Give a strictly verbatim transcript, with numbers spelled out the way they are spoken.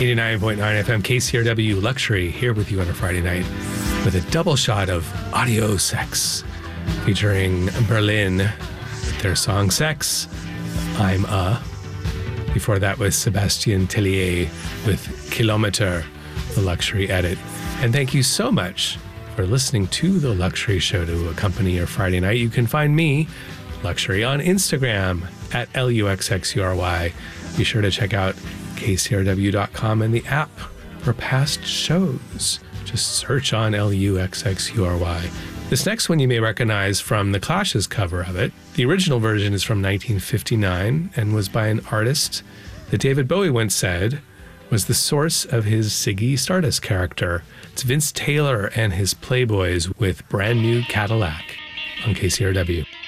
eighty-nine point nine F M K C R W Luxury here with you on a Friday night with a double shot of Audio Sex featuring Berlin with their song Sex, I'm a. Before that was Sébastien Tellier with Kilometer, the Luxury edit. And thank you so much for listening to The Luxury Show to accompany your Friday night. You can find me, Luxury, on Instagram at L U X X U R Y. Be sure to check out K C R W dot com and the app for past shows. Just search on L U X X U R Y. This next one you may recognize from the Clash's cover of it. The original version is from nineteen fifty-nine and was by an artist that David Bowie once said was the source of his Ziggy Stardust character. It's Vince Taylor and his Playboys with Brand New Cadillac on K C R W.